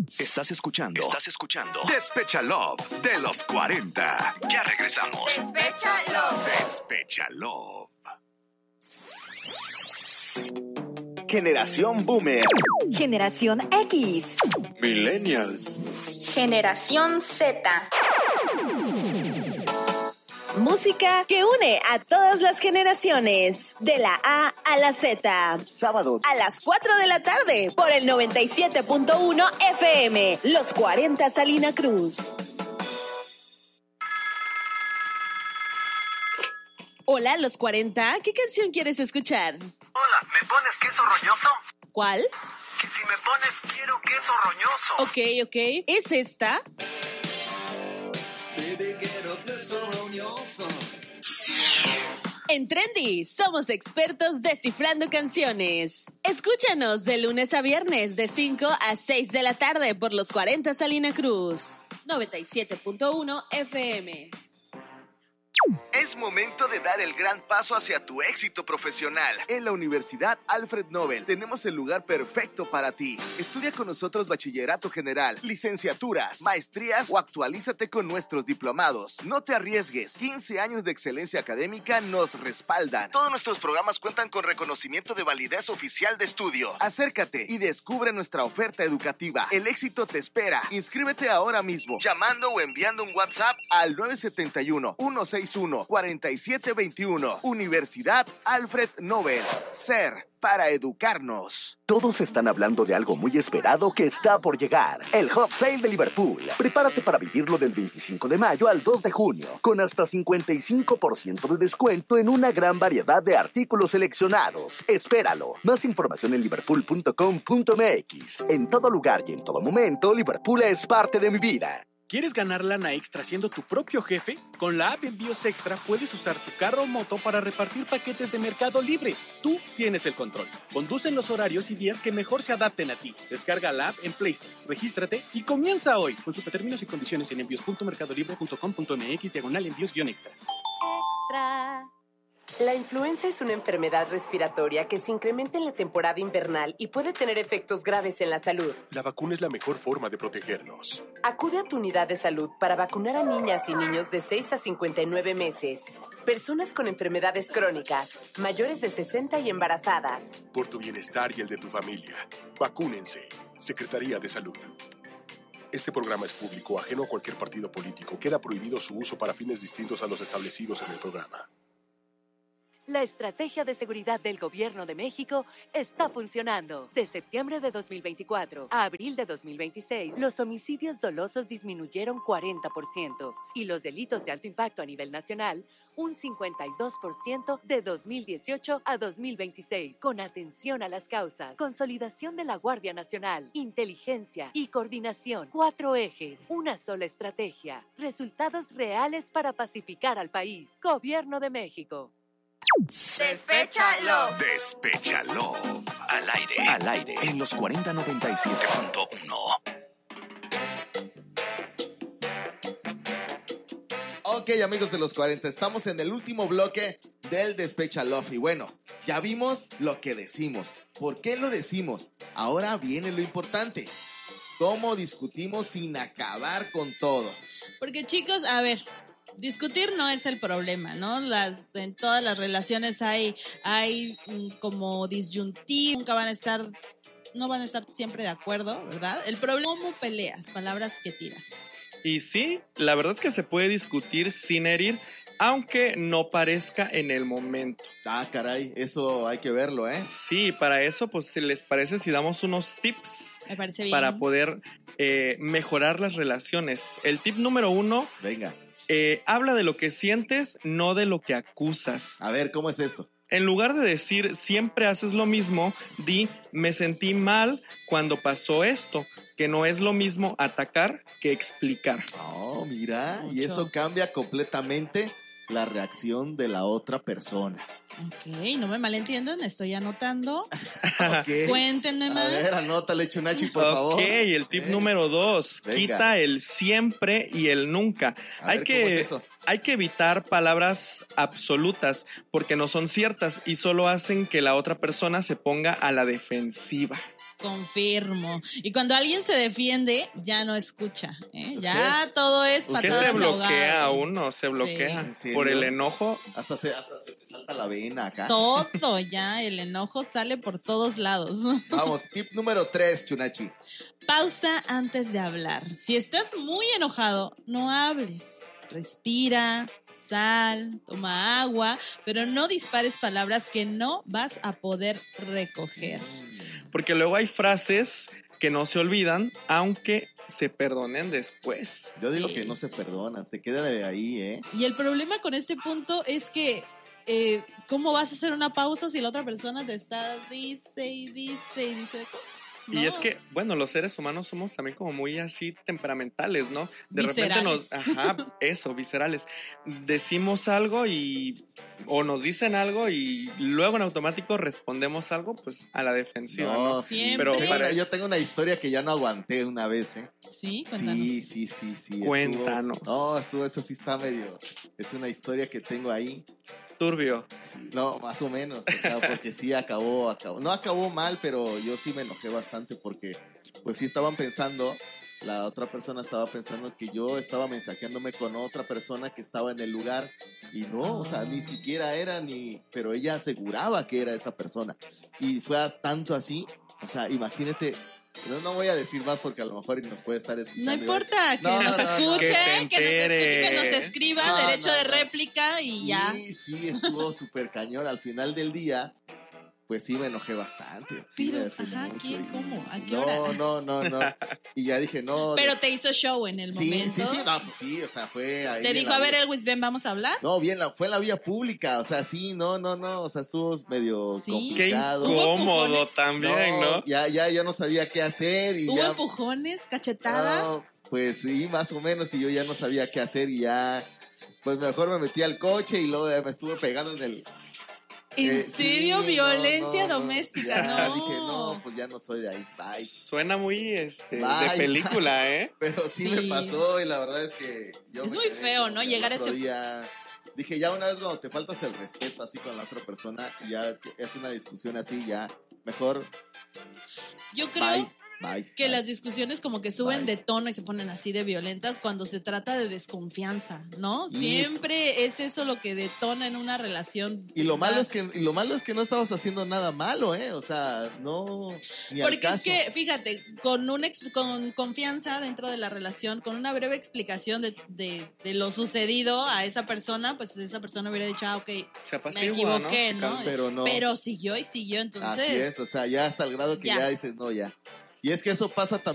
Estás escuchando Despecha Love de los 40. Ya regresamos. Despecha Love. Generación Boomer. Generación X. Millennials. Generación Z. Música que une a todas las generaciones, de la A a la Z. Sábado A las 4 de la tarde, por el 97.1 FM, Los 40 Salina Cruz. Hola, Los 40, ¿qué canción quieres escuchar? Hola, ¿me pones queso roñoso? ¿Cuál? Que si me pones quiero queso roñoso. Ok, ¿es esta? En Trendy, somos expertos descifrando canciones. Escúchanos de lunes a viernes de 5 a 6 de la tarde por Los 40 Salina Cruz. 97.1 FM. Es momento de dar el gran paso hacia tu éxito profesional. En la Universidad Alfred Nobel tenemos el lugar perfecto para ti. Estudia con nosotros bachillerato general, licenciaturas, maestrías o actualízate con nuestros diplomados. No te arriesgues. 15 años de excelencia académica nos respaldan. Todos nuestros programas cuentan con reconocimiento de validez oficial de estudio. Acércate y descubre nuestra oferta educativa. El éxito te espera. Inscríbete ahora mismo, llamando o enviando un WhatsApp al 971-161-4721. Universidad Alfred Nobel. Ser para educarnos. Todos están hablando de algo muy esperado que está por llegar. El Hot Sale de Liverpool. Prepárate para vivirlo del 25 de mayo al 2 de junio, con hasta 55% de descuento en una gran variedad de artículos seleccionados. Espéralo. Más información en liverpool.com.mx. En todo lugar y en todo momento, Liverpool es parte de mi vida. ¿Quieres ganar lana extra siendo tu propio jefe? Con la app Envíos Extra puedes usar tu carro o moto para repartir paquetes de Mercado Libre. Tú tienes el control. Conduce en los horarios y días que mejor se adapten a ti. Descarga la app en Play Store, regístrate y comienza hoy. Consulta términos y condiciones en envíos.mercadolibre.com.mx/envíos-extra. Extra. La influenza es una enfermedad respiratoria que se incrementa en la temporada invernal y puede tener efectos graves en la salud. La vacuna es la mejor forma de protegernos. Acude a tu unidad de salud para vacunar a niñas y niños de 6 a 59 meses, personas con enfermedades crónicas, mayores de 60 y embarazadas. Por tu bienestar y el de tu familia, vacúnense. Secretaría de Salud. Este programa es público, ajeno a cualquier partido político. Queda prohibido su uso para fines distintos a los establecidos en el programa. La estrategia de seguridad del Gobierno de México está funcionando. De septiembre de 2024 a abril de 2026, los homicidios dolosos disminuyeron 40% y los delitos de alto impacto a nivel nacional un 52% de 2018 a 2026. Con atención a las causas, consolidación de la Guardia Nacional, inteligencia y coordinación. 4 ejes, una sola estrategia. Resultados reales para pacificar al país. Gobierno de México. Despéchalo. Despéchalo. Al aire. En los 4097.1. Ok, amigos de los 40, estamos en el último bloque del Despecha Love. Y bueno, ya vimos lo que decimos. ¿Por qué lo decimos? Ahora viene lo importante. ¿Cómo discutimos sin acabar con todo? Porque, chicos, a ver, discutir no es el problema, ¿no? En todas las relaciones hay como disyuntivos, no van a estar siempre de acuerdo, ¿verdad? El problema es cómo peleas, palabras que tiras. Y sí, la verdad es que se puede discutir sin herir, aunque no parezca en el momento. Ah, caray, eso hay que verlo, ¿eh? Sí, para eso, pues, si les parece, si damos unos tips. Me parece bien. Para poder mejorar las relaciones. El tip número 1. Venga. Habla de lo que sientes, no de lo que acusas. A ver, ¿cómo es esto? En lugar de decir siempre haces lo mismo, di me sentí mal cuando pasó esto, que no es lo mismo atacar que explicar. Oh, mira, y eso cambia completamente la reacción de la otra persona. Ok, no me malentiendan, estoy anotando. Okay. Cuéntenme más. A ver, anótale, Chunachi, por favor. Ok, el tip número 2, quita el siempre y el nunca. ¿Cómo es eso? Hay que evitar palabras absolutas porque no son ciertas y solo hacen que la otra persona se ponga a la defensiva. Confirmo. Y cuando alguien se defiende, ya no escucha, ¿eh? Ya todo es patadas. ¿Qué se bloquea uno? Se bloquea por el enojo. Hasta se salta la vena acá. Todo ya, el enojo sale por todos lados. Vamos, tip número 3, Chunachi. Pausa antes de hablar. Si estás muy enojado, no hables. Respira, sal, toma agua, pero no dispares palabras que no vas a poder recoger. Porque luego hay frases que no se olvidan, aunque se perdonen después. Yo digo que no se perdonan, te queda de ahí, ¿eh? Y el problema con ese punto es que ¿cómo vas a hacer una pausa si la otra persona te está dice cosas? No. Y es que, bueno, los seres humanos somos también como muy así temperamentales, ¿no? De viscerales. Repente viscerales. Decimos algo o nos dicen algo y luego en automático respondemos algo, pues a la defensiva, ¿no? Siempre. Pero yo tengo una historia que ya no aguanté una vez, ¿eh? Sí, cuéntanos. Sí. Cuéntanos. Eso sí está es una historia que tengo ahí. Turbio. Sí, no, más o menos, o sea, porque sí acabó. No acabó mal, pero yo sí me enojé bastante porque, pues sí estaban pensando, la otra persona estaba pensando que yo estaba mensajeándome con otra persona que estaba en el lugar y no, o sea, ni siquiera era pero ella aseguraba que era esa persona y fue tanto así, o sea, imagínate. No voy a decir más porque a lo mejor nos puede estar escuchando. No importa, que nos escuche, que nos escriba, derecho de réplica y ya. Sí, estuvo súper cañón. Al final del día, pues sí me enojé bastante. Sí, pero, ¿quién? ¿Cómo? ¿A qué hora? No. Y ya dije, no. Pero te hizo show en el momento. Sí, no, pues sí, o sea, fue ahí. ¿Te dijo, a ver, Elvis, ven, vamos a hablar? No, bien, fue en la vía pública, o sea, sí, no, o sea, estuvo medio complicado. Qué incómodo también, ¿no? Ya yo no sabía qué hacer y ¿Hubo empujones, cachetada? No, pues sí, más o menos, y yo ya no sabía qué hacer y ya, pues mejor me metí al coche y luego me estuve pegando en el... ¿En serio? ¿Violencia doméstica? Ya, dije, no, pues ya no soy de ahí, bye. Suena muy de película, ¿eh? Pero sí me pasó y la verdad es que yo es muy feo, ¿no? Llegar a ese... Dije, ya una vez cuando te faltas el respeto así con la otra persona, ya es una discusión así, ya mejor... Yo creo... que las discusiones como que suben de tono y se ponen así de violentas cuando se trata de desconfianza, ¿no? Siempre es eso lo que detona en una relación. Y lo malo es que no estabas haciendo nada malo, o sea, no ni porque al caso. Es que fíjate, con confianza dentro de la relación, con una breve explicación de lo sucedido a esa persona, pues esa persona hubiera dicho, ok, me equivoqué, ¿no? Pero siguió, entonces. Así es, o sea, ya hasta el grado que ya dices, no, ya. Y es que eso pasa también